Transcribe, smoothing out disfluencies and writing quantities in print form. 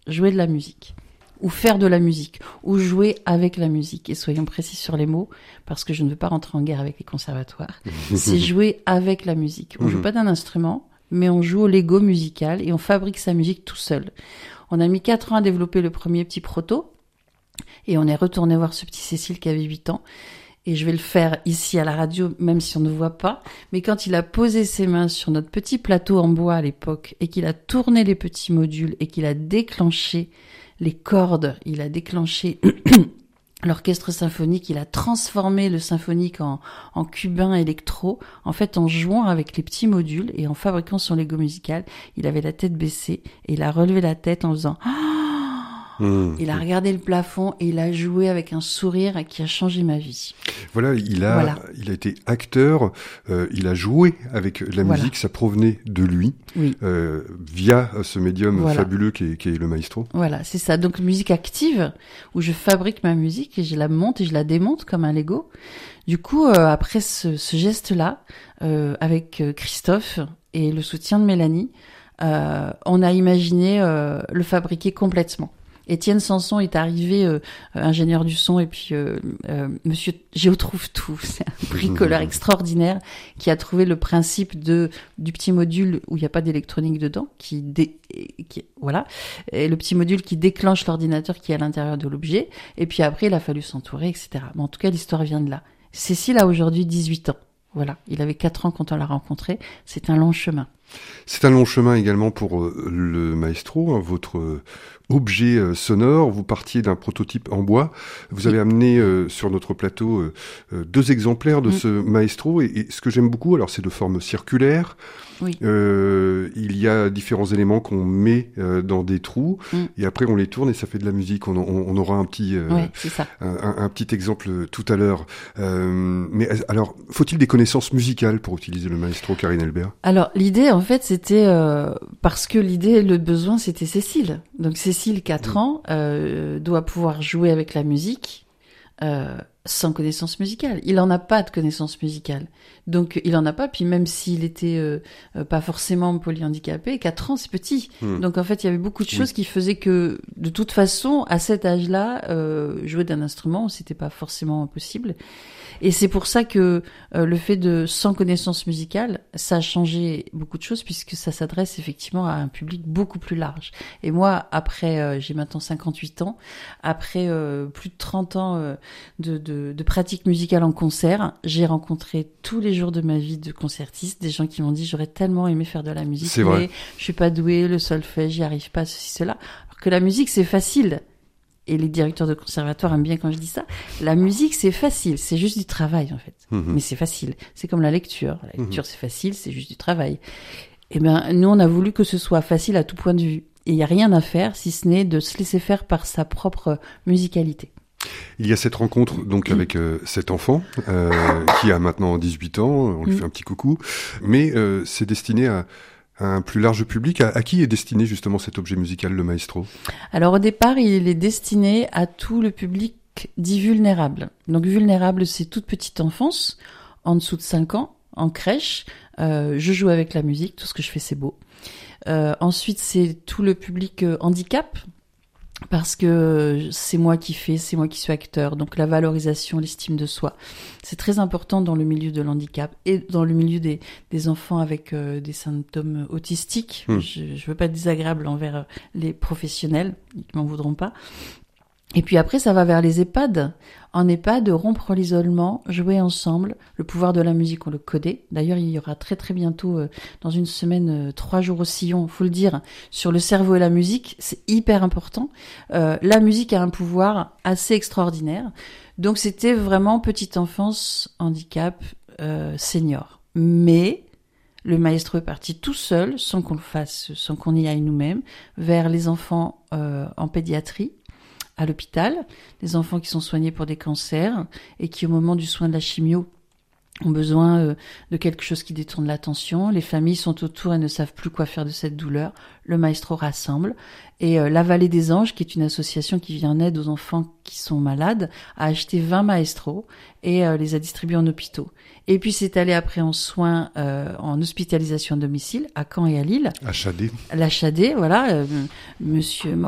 jouer de la musique, ou faire de la musique, ou jouer avec la musique. Et soyons précis sur les mots, parce que je ne veux pas rentrer en guerre avec les conservatoires. C'est jouer avec la musique. On joue pas d'un instrument, mais on joue au Lego musical et on fabrique sa musique tout seul. On a mis 4 ans à développer le premier petit proto, et on est retourné voir ce petit Cécile qui avait 8 ans. Et je vais le faire ici à la radio, même si on ne voit pas. Mais quand il a posé ses mains sur notre petit plateau en bois à l'époque, et qu'il a tourné les petits modules, et qu'il a déclenché les cordes, il a déclenché l'orchestre symphonique, il a transformé le symphonique en cubain électro, en fait en jouant avec les petits modules et en fabriquant son Lego musical, il avait la tête baissée, et il a relevé la tête en faisant il a regardé le plafond et il a joué avec un sourire qui a changé ma vie. Voilà, il a été acteur, il a joué avec la musique, ça provenait de lui, via ce médium fabuleux qui est le maestro. Voilà, c'est ça. Donc musique active, où je fabrique ma musique et je la monte et je la démonte comme un Lego. Du coup, après ce geste-là, avec Christophe et le soutien de Mélanie, on a imaginé le fabriquer complètement. Étienne Sanson est arrivé, ingénieur du son, et puis monsieur Géotrouve tout, c'est un bricoleur extraordinaire qui a trouvé le principe du petit module où il n'y a pas d'électronique dedans, et le petit module qui déclenche l'ordinateur qui est à l'intérieur de l'objet, et puis après il a fallu s'entourer, etc. Mais en tout cas, l'histoire vient de là. Cécile a aujourd'hui 18 ans. Voilà, il avait 4 ans quand on l'a rencontré, c'est un long chemin. C'est un long chemin également pour le maestro, votre objet sonore. Vous partiez d'un prototype en bois. Vous avez amené sur notre plateau 2 exemplaires de ce maestro. Et ce que j'aime beaucoup, alors c'est de forme circulaire. Oui. Il y a différents éléments qu'on met dans des trous et après on les tourne et ça fait de la musique. On aura un petit un petit exemple tout à l'heure. Mais alors, faut-il des connaissances musicales pour utiliser le maestro, Karine Elbert? Alors l'idée en fait c'était parce que le besoin c'était Cécile. Donc Cécile 4 ans doit pouvoir jouer avec la musique. Sans connaissance musicale. Il en a pas de connaissance musicale. Donc, il en a pas. Puis même s'il était pas forcément polyhandicapé, 4 ans, c'est petit. Donc, en fait, il y avait beaucoup de choses qui faisaient que, de toute façon, à cet âge-là, jouer d'un instrument, c'était pas forcément possible. Et c'est pour ça que le fait de sans connaissance musicale, ça a changé beaucoup de choses puisque ça s'adresse effectivement à un public beaucoup plus large. Et moi, après, j'ai maintenant 58 ans, après plus de 30 ans de pratique musicale en concert, j'ai rencontré tous les jours de ma vie de concertiste des gens qui m'ont dit j'aurais tellement aimé faire de la musique, mais je suis pas douée, le solfège, j'y arrive pas, ceci, cela. Alors que la musique, c'est facile. Et les directeurs de conservatoire aiment bien quand je dis ça. La musique, c'est facile. C'est juste du travail, en fait. Mais c'est facile. C'est comme la lecture. La lecture, c'est facile. C'est juste du travail. Eh ben, nous, on a voulu que ce soit facile à tout point de vue. Et il n'y a rien à faire, si ce n'est de se laisser faire par sa propre musicalité. Il y a cette rencontre donc avec cet enfant qui a maintenant 18 ans. On lui fait un petit coucou. Mais c'est destiné à un plus large public. À qui est destiné justement cet objet musical, le maestro? Alors au départ, il est destiné à tout le public dit vulnérable. Donc vulnérable, c'est toute petite enfance, en dessous de 5 ans, en crèche. Je joue avec la musique, tout ce que je fais, c'est beau. Ensuite, c'est tout le public handicap, parce que c'est moi qui fais, c'est moi qui suis acteur. Donc la valorisation, l'estime de soi, c'est très important dans le milieu de l'handicap et dans le milieu des enfants avec des symptômes autistiques. Je veux pas être désagréable envers les professionnels, ils m'en voudront pas. Et puis après, ça va vers les EHPAD. En EHPAD, rompre l'isolement, jouer ensemble. Le pouvoir de la musique, on le connaît. D'ailleurs, il y aura très très bientôt, dans une semaine, 3 jours au sillon, faut le dire, sur le cerveau et la musique. C'est hyper important. La musique a un pouvoir assez extraordinaire. Donc c'était vraiment petite enfance, handicap, senior. Mais le maestro est parti tout seul, sans qu'on le fasse, sans qu'on y aille nous-mêmes, vers les enfants en pédiatrie, à l'hôpital, des enfants qui sont soignés pour des cancers et qui, au moment du soin de la chimio, ont besoin de quelque chose qui détourne l'attention. Les familles sont autour et ne savent plus quoi faire de cette douleur. Le maestro rassemble. Et la Vallée des Anges, qui est une association qui vient en aide aux enfants qui sont malades, a acheté 20 maestros et les a distribués en hôpitaux. Et puis c'est allé après en soins, en hospitalisation à domicile, à Caen et à Lille. À Chadé. La Chadé, voilà. Monsieur